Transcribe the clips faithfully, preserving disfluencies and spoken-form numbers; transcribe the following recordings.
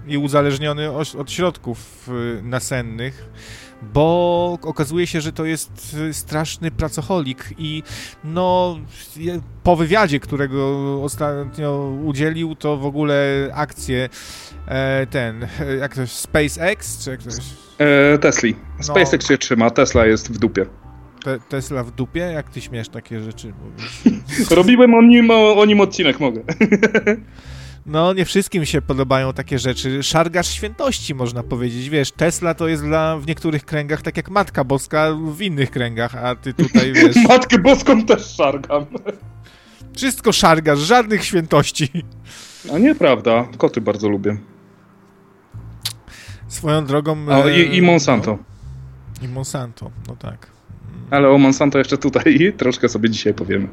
i uzależniony od środków nasennych, bo okazuje się, że to jest straszny pracoholik i no po wywiadzie, którego ostatnio udzielił, to w ogóle akcje ten, jak to jest, SpaceX, czy jak to jest? E, Tesla. SpaceX no. się trzyma, Tesla jest w dupie. Te, Tesla w dupie? Jak ty śmiesz takie rzeczy mówisz? Robiłem o nim, o, o nim odcinek, mogę. No, nie wszystkim się podobają takie rzeczy. Szargasz świętości, można powiedzieć. Wiesz, Tesla to jest dla w niektórych kręgach tak jak Matka Boska w innych kręgach, a ty tutaj, wiesz... Matkę Boską też szargam. Wszystko szargasz, żadnych świętości. A nieprawda, koty bardzo lubię. Swoją drogą... O, i, i Monsanto. No, I Monsanto, no tak. Ale o Monsanto jeszcze tutaj troszkę sobie dzisiaj powiemy.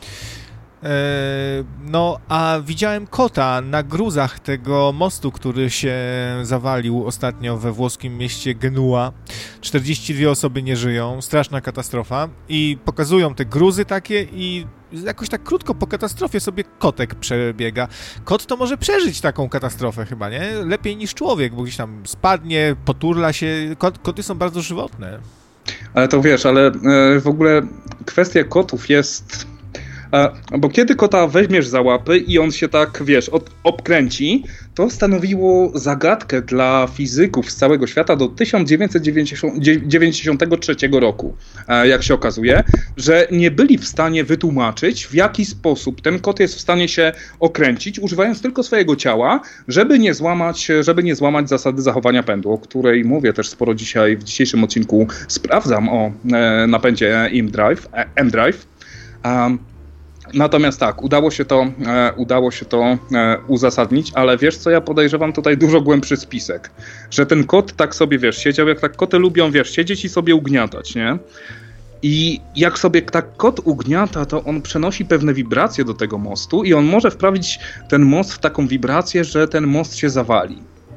No, a widziałem kota na gruzach tego mostu, który się zawalił ostatnio we włoskim mieście Genua. czterdzieści dwie osoby nie żyją, straszna katastrofa. I pokazują te gruzy takie i jakoś tak krótko po katastrofie sobie kotek przebiega. Kot to może przeżyć taką katastrofę chyba, nie? Lepiej niż człowiek, bo gdzieś tam spadnie, poturla się. Kot, koty są bardzo żywotne. Ale to wiesz, ale w ogóle kwestia kotów jest... Bo kiedy kota weźmiesz za łapy i on się tak, wiesz, od, obkręci, to stanowiło zagadkę dla fizyków z całego świata do tysiąc dziewięćset dziewięćdziesiątego trzeciego roku, jak się okazuje, że nie byli w stanie wytłumaczyć, w jaki sposób ten kot jest w stanie się okręcić, używając tylko swojego ciała, żeby nie złamać, żeby nie złamać zasady zachowania pędu, o której mówię też sporo dzisiaj w dzisiejszym odcinku. Sprawdzam o e, napędzie M-Drive. E, M-Drive. Um, Natomiast tak, udało się to, e, udało się to e, uzasadnić, ale wiesz co, ja podejrzewam tutaj dużo głębszy spisek, że ten kot tak sobie, wiesz, siedział, jak tak koty lubią, wiesz, siedzieć i sobie ugniatać, nie? I jak sobie tak kot ugniata, to on przenosi pewne wibracje do tego mostu i on może wprawić ten most w taką wibrację, że ten most się zawali.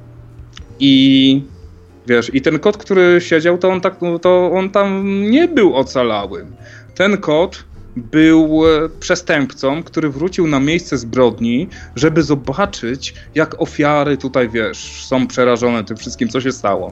I wiesz, i ten kot, który siedział, to on, tak, to on tam nie był ocalałym. Ten kot był przestępcą, który wrócił na miejsce zbrodni, żeby zobaczyć, jak ofiary tutaj, wiesz, są przerażone tym wszystkim, co się stało.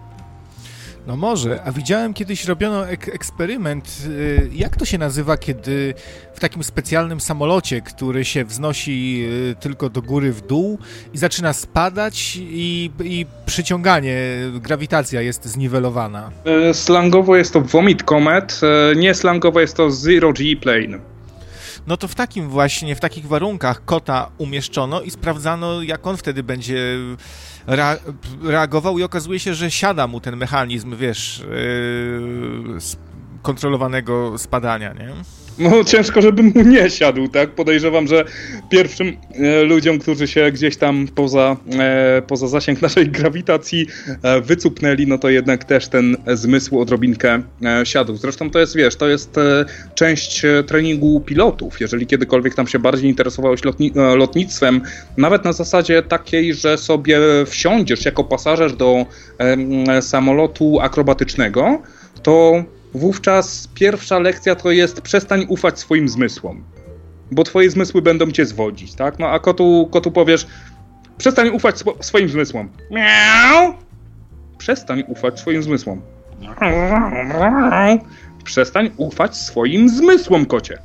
No może, a widziałem kiedyś robiono ek- eksperyment, jak to się nazywa, kiedy w takim specjalnym samolocie, który się wznosi tylko do góry w dół i zaczyna spadać i, i przyciąganie, grawitacja jest zniwelowana. E, slangowo jest to Vomit Comet, e, nie slangowo jest to Zero G Plane. No to w takim właśnie, w takich warunkach kota umieszczono i sprawdzano, jak on wtedy będzie rea- reagował i okazuje się, że siada mu ten mechanizm, wiesz, yy, kontrolowanego spadania, nie? No ciężko, żeby mu nie siadł, tak? Podejrzewam, że pierwszym e, ludziom, którzy się gdzieś tam poza, e, poza zasięg naszej grawitacji e, wycupnęli, no to jednak też ten zmysł odrobinkę e, siadł. Zresztą to jest, wiesz, to jest e, część e, treningu pilotów. Jeżeli kiedykolwiek tam się bardziej interesowałeś lotni- e, lotnictwem, nawet na zasadzie takiej, że sobie wsiądziesz jako pasażer do e, samolotu akrobatycznego, to wówczas pierwsza lekcja to jest przestań ufać swoim zmysłom, bo twoje zmysły będą cię zwodzić, tak? No a kotu, kotu powiesz, przestań ufać swo- swoim zmysłom. Miau! Przestań ufać swoim zmysłom. Przestań ufać swoim zmysłom, kocie.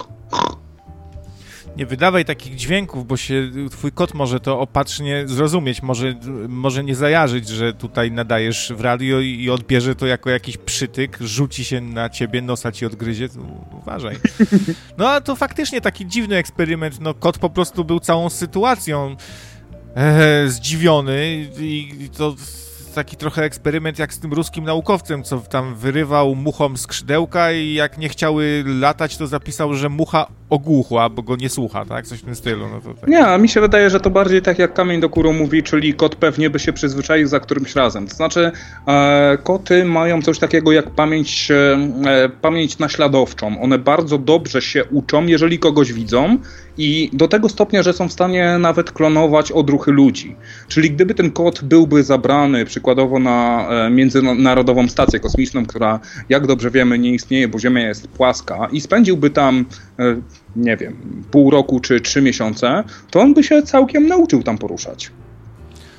Nie wydawaj takich dźwięków, bo się twój kot może to opatrznie zrozumieć, może, może nie zajarzyć, że tutaj nadajesz w radio i, i odbierze to jako jakiś przytyk, rzuci się na ciebie, nosa ci odgryzie, uważaj. No a to faktycznie taki dziwny eksperyment, no kot po prostu był całą sytuacją e, zdziwiony i, i to taki trochę eksperyment jak z tym ruskim naukowcem, co tam wyrywał muchom skrzydełka i jak nie chciały latać, to zapisał, że mucha ogłuchła, bo go nie słucha, tak? Coś w tym stylu. No to tak. Nie, a mi się wydaje, że to bardziej tak jak Kamień do Kuru mówi, czyli kot pewnie by się przyzwyczaił za którymś razem. To znaczy e, koty mają coś takiego jak pamięć, e, pamięć naśladowczą. One bardzo dobrze się uczą, jeżeli kogoś widzą i do tego stopnia, że są w stanie nawet klonować odruchy ludzi. Czyli gdyby ten kot byłby zabrany przykładowo na e, Międzynarodową Stację Kosmiczną, która jak dobrze wiemy nie istnieje, bo Ziemia jest płaska i spędziłby tam e, nie wiem, pół roku czy trzy miesiące, to on by się całkiem nauczył tam poruszać.